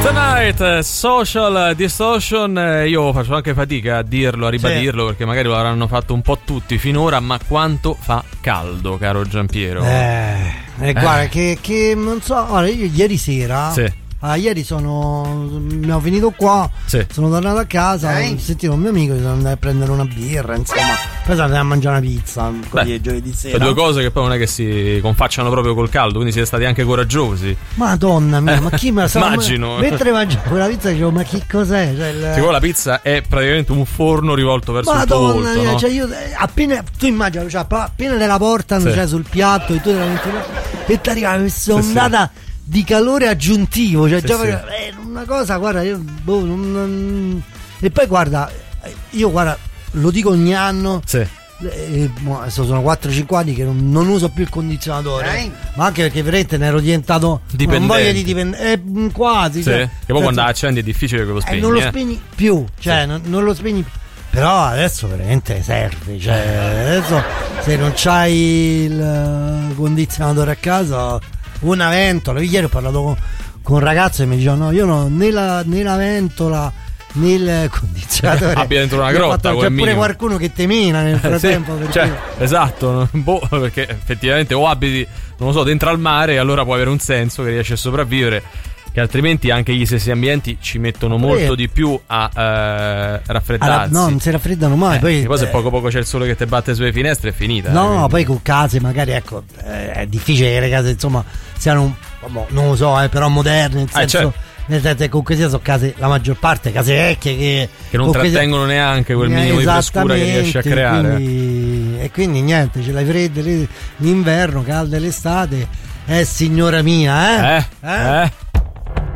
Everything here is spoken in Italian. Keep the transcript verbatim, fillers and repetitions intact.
Tonight, Social Distortion. Io faccio anche fatica a dirlo, a ribadirlo, sì, perché magari lo avranno fatto un po' tutti finora, ma quanto fa caldo, caro Giampiero. Eh, eh guarda, eh. Che, che non so, guarda, io ieri sera, sì, ah, ieri sono mi ho finito qua, sì, sono tornato a casa, ho sentito un mio amico, sono andato a prendere una birra, insomma, poi sono andato a mangiare una pizza. Beh, giovedì sera. Due cose che poi non è che si confacciano proprio col caldo, quindi siete stati anche coraggiosi. Madonna mia, ma chi me la sa? Immagino. Mentre mangiavo quella pizza dicevo, ma che cos'è? Cioè, il... Tipo, la pizza è praticamente un forno rivolto verso Madonna il tuo volto, mia, no? cioè io appena tu immagini, cioè appena te la portano, sì, cioè sul piatto e tu te la metti e ti arriva questa ondata, sì, sì, di calore aggiuntivo, cioè sì, già sì, eh, una cosa, guarda, io boh, non, non... e poi guarda, io guarda, lo dico ogni anno, sì, eh, sono quattro cinque anni che non, non uso più il condizionatore, eh, ma anche perché veramente ne ero diventato dipendente, non voglio di dipendente, eh, quasi, sì, cioè, che poi quando accendi è difficile che lo spegni, eh, non lo eh. spegni più, cioè sì, non, non lo spegni più. Però adesso veramente serve, cioè adesso se non c'hai il condizionatore a casa, una ventola. Ieri ho parlato con, con un ragazzo e mi diceva no, io no, né la, né la ventola né il condizionatore abbia dentro una grotta, fatto, c'è pure qualcuno che te mina nel frattempo, sì, cioè, esatto, boh, perché effettivamente o abiti, non lo so, dentro al mare, allora può avere un senso che riesci a sopravvivere, che altrimenti anche gli stessi ambienti ci mettono molto di più a eh, raffreddarsi. Alla, no, non si raffreddano mai. Eh, poi, poi se eh, poco poco c'è il sole che ti batte sulle finestre è finita. No, quindi. no, poi con case magari, ecco, eh, è difficile che le case insomma siano, un, non lo so, eh, però moderne, nel senso, ah, certo, nel senso che comunque sia sono case, la maggior parte case vecchie che, che non trattengono sia, neanche quel minimo di frescura che riesci a creare. Quindi, e quindi niente, ce l'hai fredde l'inverno, calda l'estate. Eh signora mia, eh? Eh? eh? eh?